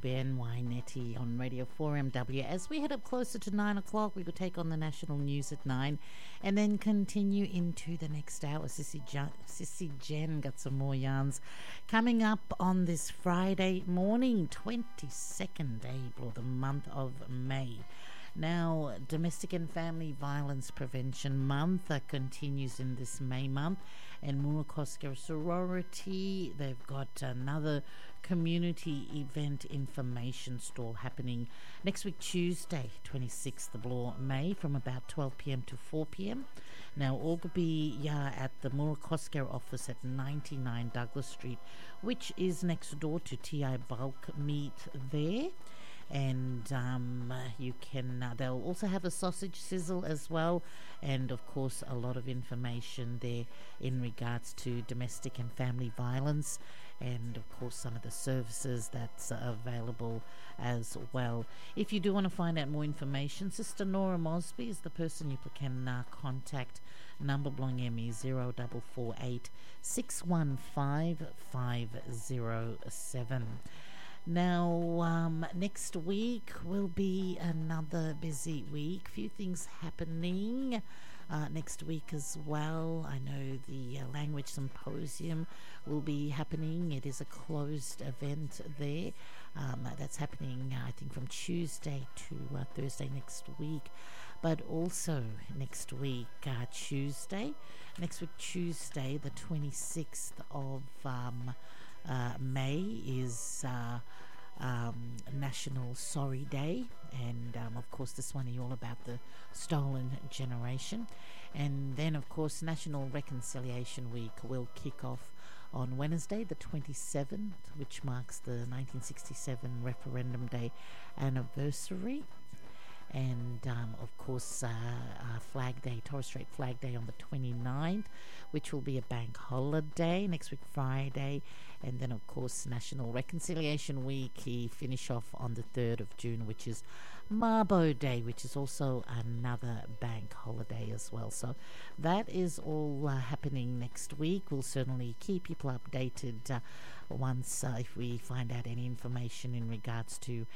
Ben Wainetti on Radio 4MW. As we head up closer to 9 o'clock, we will take on the national news at 9 and then continue into the next hour. Sissy Jen got some more yarns coming up on this Friday morning, 22nd April, the month of May. Now, Domestic and Family Violence Prevention Month continues in this May month, and Murakosker Sorority, they've got another community event information stall happening next week, Tuesday, 26th of May, from about 12 p.m. to 4 p.m. Now, all will be at the Murakosker office at 99 Douglas Street, which is next door to TI Bulk Meat there. And you can they'll also have a sausage sizzle as well, and of course a lot of information there in regards to domestic and family violence, and of course some of the services that's available as well. If you do want to find out more information, Sister Nora Mosby is the person you can contact. Number belong me 0448 615 507. Now, next week will be another busy week. Few things happening next week as well. I know the Language Symposium will be happening. It is a closed event there. That's happening, I think, from Tuesday to Thursday next week. But also next week, Tuesday, the 26th of May is National Sorry Day, and of course this one is all about the stolen generation. And then of course National Reconciliation Week will kick off on Wednesday the 27th, which marks the 1967 Referendum Day anniversary. And of course Flag Day, Torres Strait Flag Day on the 29th, which will be a bank holiday next week Friday. And then of course National Reconciliation Week, he finish off on the 3rd of June, which is Mabo Day, which is also another bank holiday as well. So that is all happening next week. We'll certainly keep people updated once if we find out any information in regards to